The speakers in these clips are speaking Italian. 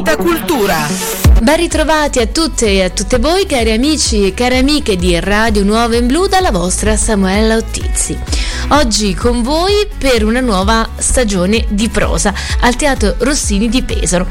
Alta Cultura. Ben ritrovati a tutte e a tutte voi, cari amici e care amiche di Radio Nuova in Blu, dalla vostra Samuela Ottizzi. Oggi con voi per una nuova stagione di prosa al Teatro Rossini di Pesaro.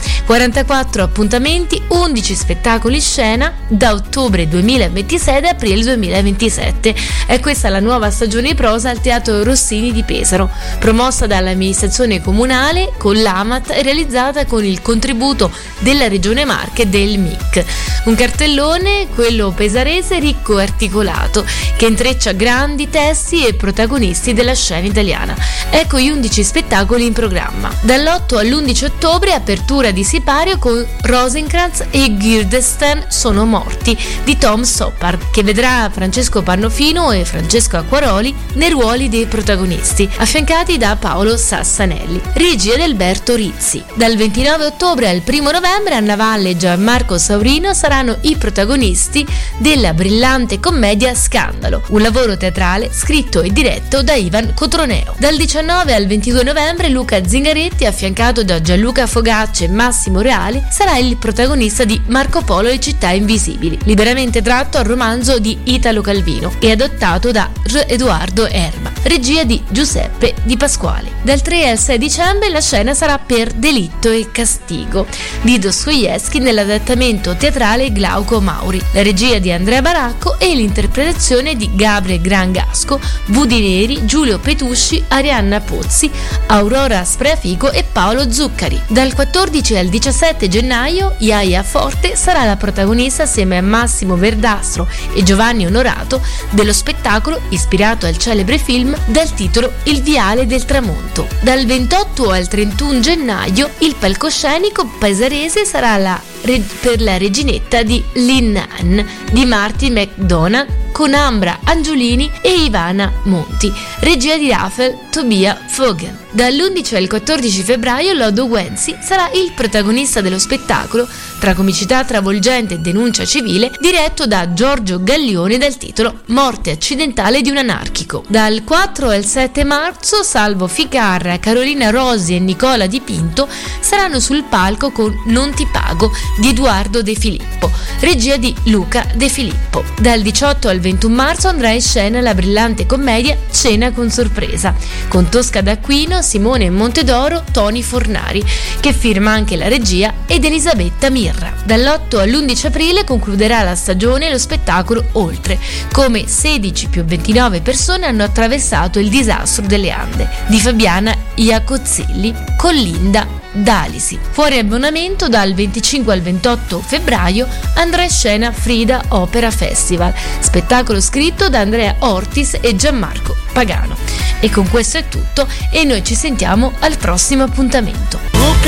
44 appuntamenti, 11 spettacoli in scena da ottobre 2026 ad aprile 2027. È questa la nuova stagione di prosa al Teatro Rossini di Pesaro, promossa dall'amministrazione comunale con l'AMAT e realizzata con il contributo della Regione Marche e del MIC. Un cartellone, quello pesarese, ricco e articolato, che intreccia grandi testi e protagonisti della scena italiana. Ecco gli 11 spettacoli in programma. Dall'8 all'11 ottobre apertura di sipario con Rosencrantz e Guildenstern sono morti di Tom Stoppard, che vedrà Francesco Pannofino e Francesco Acquaroli nei ruoli dei protagonisti, affiancati da Paolo Sassanelli. Regia di Alberto Rizzi. Dal 29 ottobre al 1 novembre Anna Valle e Gianmarco Saurino saranno i protagonisti della brillante commedia Scandalo, un lavoro teatrale scritto e diretto da Ivan Cotroneo. Dal 19 al 22 novembre Luca Zingaretti, affiancato da Gianluca Fogacci e Massimo Reali, sarà il protagonista di Marco Polo e Città Invisibili, liberamente tratto al romanzo di Italo Calvino e adottato da Edoardo Erba, regia di Giuseppe Di Pasquale. Dal 3 al 6 dicembre la scena sarà Per delitto e castigo di Dostoevskij nell'adattamento teatrale Glauco Mauri, la regia di Andrea Baracco e l'interpretazione di Gabriele Grangasco, Vudi Neri, Giulio Petusci, Arianna Pozzi, Aurora Spreafico e Paolo Zuccari. Dal 14 al 17 gennaio Iaia Forte sarà la protagonista assieme a Massimo Verdastro e Giovanni Onorato dello spettacolo ispirato al celebre film dal titolo Il viale del tramonto. Dal 28 al 31 gennaio il palcoscenico pesarese sarà per la reginetta di Linnan di Martin McDonagh con Ambra Angiolini e Ivana Monti, regia di Rafael Tobia Fogen. Dall'11 al 14 febbraio Loddo Guenzi sarà il protagonista dello spettacolo, tra comicità travolgente e denuncia civile, diretto da Giorgio Gallioni dal titolo Morte accidentale di un anarchico. Dal 4 al 7 marzo Salvo Ficarra, Carolina Rosi e Nicola Di Pinto saranno sul palco con Non ti pago di Edoardo De Filippo, regia di Luca De Filippo. Dal 18 al 21 marzo andrà in scena la brillante commedia Cena con sorpresa, con Tosca D'Aquino, Simone Montedoro, Toni Fornari, che firma anche la regia, ed Elisabetta Mirra. Dall'8 all'11 aprile concluderà la stagione lo spettacolo Oltre, come 16 più 29 persone hanno attraversato il disastro delle Ande, di Fabiana Iacozzilli con Linda Dalisi. Fuori abbonamento dal 25 al 28 febbraio andrà in scena Frida Opera Festival, spettacolo scritto da Andrea Ortis e Gianmarco Pagano. E con questo è tutto e noi ci sentiamo al prossimo appuntamento.